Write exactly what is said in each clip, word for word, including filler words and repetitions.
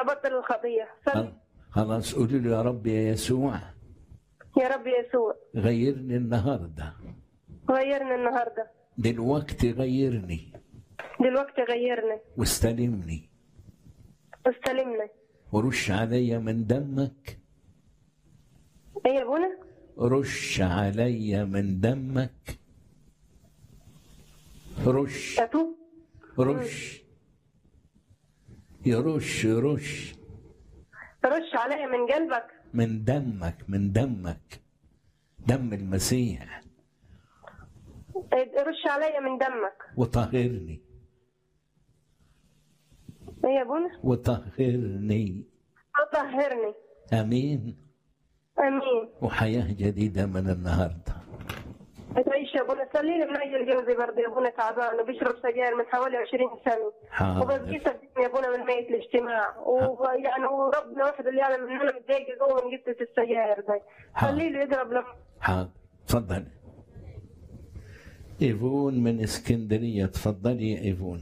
ابطل الخطيه. صلي. خلاص قولي له يا رب يا يسوع، يا رب يسوع غيرني النهارده، غيرني النهارده، دلوقتي غيرني دلوقتي غيرني واستلمني واستلمني ورش عليا من دمك. ايه يا ابونا؟ رش عليا من دمك، رش أتوب. رش يرش رش رش عليا من قلبك، من دمك، من دمك، دم المسيح، رش عليا من دمك وطهرني ايه يا ابونا؟ وطهرني. طهرني. امين. امين. وحياه جديده من النهارده. تعيش يا ابونا. صلي لي من اجل جوزي برضه يا ابونا، تعبان وبيشرب سجاير من حوالي عشرين سنه. حاضر. وببكي يا ابونا من ميت الاجتماع، ويعني وربنا واحد اللي يعلم ان انا متضايقه جوه من قصه السجاير دي. صلي لي يقرب لما. حاضر. تفضل. ايفون من اسكندريه، تفضلي يا ايفون.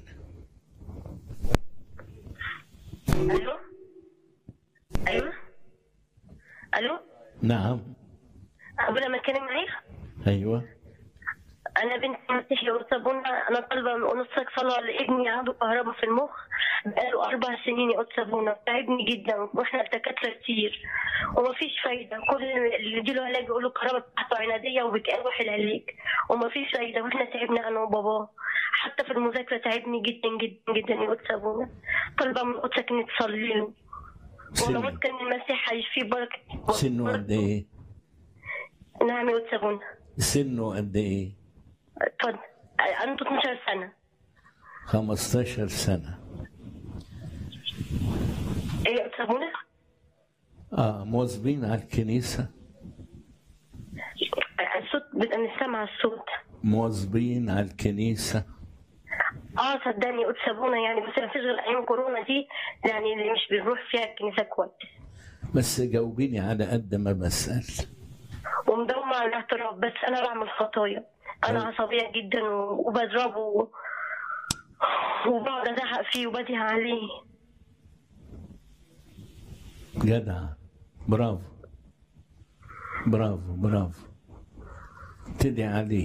الو. ايوه. الو. نعم. ابونا ما اتكلم معاك؟ ايوه. انا بنت مسيحيه وصابونا، انا طالبه من نصك صلاه لابني عنده كهرباء في المخ بقاله اربع سنين يا صابونا، تعبني جدا واحنا دكاتره كتير ومفيش فايده. كل اللي يجيله علاج يقولوا الكهرباء بتاعته عناديه وبتقاوح العلاج ومفيش فايده، واحنا تعبنا انا وباباه. حتى في المذاكره تعبني جدا جدا جدا يا صابونا. طالبه من قدسك انك تصلي له. ولو كان المسيح هيشفيه بركه. سنه قد ايه؟ نعم يا صابونا. سنه قد ايه؟ اتفضل. عنده اتناشر سنة. خمستاشر سنة. ايه يا صابونة؟ اه مواظبين على الكنيسة؟ الصوت انا سامعة الصوت. مواظبين على الكنيسة؟ اه صدقني يا صابونة، يعني بس ما فيش غير ايام كورونا دي يعني اللي مش بنروح فيها الكنيسة كويس. بس جاوبيني على قد ما بسأل. ومداومة على الاعتراف، بس انا بعمل خطايا. انا عصبيه جدا وبضربه وبقعد ازعق فيه وبدي عليه. جدع. برافو برافو برافو. تدعي عليه.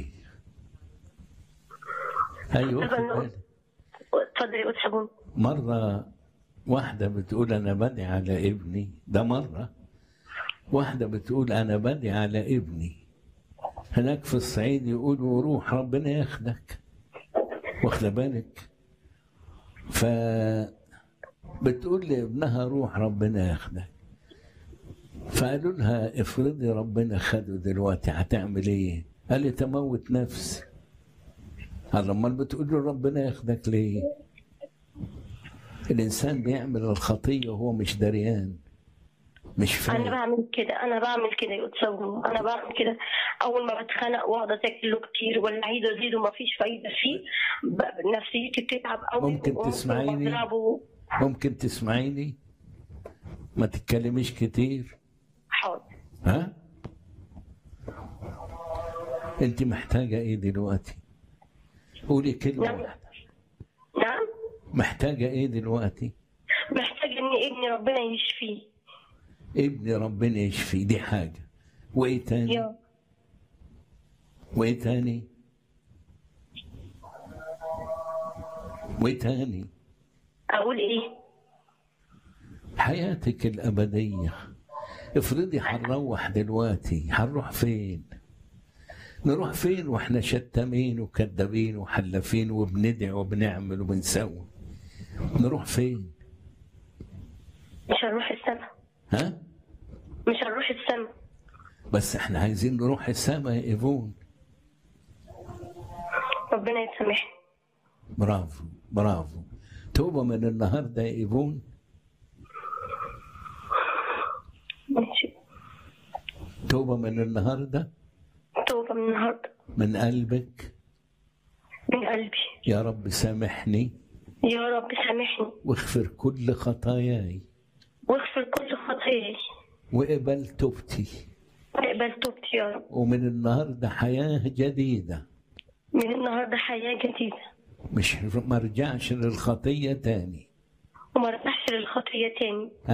ايوه. اتفضلي يا صابون. مره واحده بتقول انا بدعي على ابني، ده مره واحده بتقول انا بدعي على ابني. هناك في الصعيد يقولوا روح ربنا ياخدك، واخده بالك؟ ف بتقول لابنها روح ربنا ياخدك، فقالوا لها افرضي ربنا خده دلوقتي هتعمل ايه؟ قال لي تموت نفسي. قال امال بتقول له ربنا ياخدك ليه؟ الانسان بيعمل الخطيه وهو مش دريان، مش فاهم. انا بعمل كده، انا بعمل كده يا صابون، انا بعمل كده. اول ما بتخانق واقعد اذاكر له كتير ولا اعيد وازيد وما فيش فايده فيه، نفسيتي بتتعب قوي. ممكن تسمعيني؟ ممكن تسمعيني؟ ما تتكلميش كتير. حاضر. ها؟ انت محتاجه ايه دلوقتي؟ قولي كلمه نعم. واحده. نعم. محتاجه ايه دلوقتي؟ محتاجه ان ابني ربنا يشفيه. ابني ربنا يشفي، دي حاجة. وإيه تاني؟ يا. وإيه تاني؟ وإيه تاني؟ أقول إيه؟ حياتك الأبدية. افرضي هنروح دلوقتي، هنروح فين؟ نروح فين وإحنا شتامين وكذابين وحلافين وبندعي وبنعمل وبنسوي؟ نروح فين؟ مش هنروح السما. ها؟ مش هنروح السما. بس احنا عايزين نروح السما يا ايفون. ربنا يسامحني. برافو برافو. توبة من النهارده يا ايفون. ماشي. توبة من النهارده. توبة من النهارده. من قلبك. من قلبي. يا رب سامحني. يا رب سامحني. واغفر كل خطاياي. واغفر كل خطاياي. واقبل توبتي. واقبل توبتي يا رب. ومن النهارده حياة جديدة. من النهارده حياة جديدة. مش ما ارجعش للخطية تاني. وما ارجعش يعترف الخطية تاني.